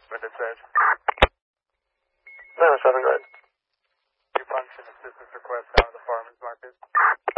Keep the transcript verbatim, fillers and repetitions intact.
What it says. nine oh seven, go ahead. You punch an assistance request out of the farmer's market.